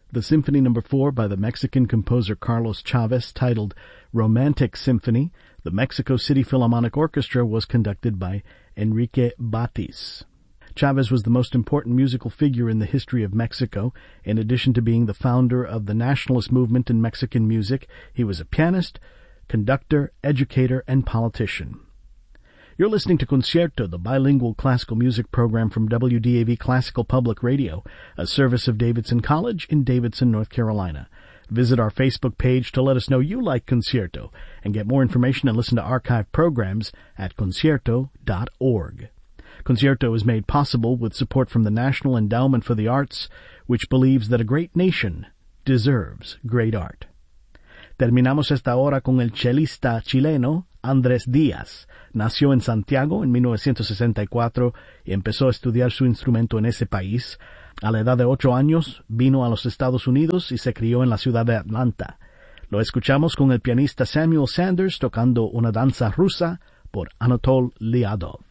The Symphony No. 4 by the Mexican composer Carlos Chavez, titled Romantic Symphony, the Mexico City Philharmonic Orchestra, was conducted by Enrique Batis. Chavez was the most important musical figure in the history of Mexico. In addition to being the founder of the nationalist movement in Mexican music, he was a pianist, conductor, educator, and politician. You're listening to Concierto, the bilingual classical music program from WDAV Classical Public Radio, a service of Davidson College in Davidson, North Carolina. Visit our Facebook page to let us know you like Concierto, and get more information and listen to archive programs at concierto.org. Concierto is made possible with support from the National Endowment for the Arts, which believes that a great nation deserves great art. Terminamos esta hora con el chelista chileno Andrés Díaz. Nació en Santiago en 1964 y empezó a estudiar su instrumento en ese país. A la edad de 8 años vino a los Estados Unidos y se crió en la ciudad de Atlanta. Lo escuchamos con el pianista Samuel Sanders tocando una danza rusa por Anatol Liadov.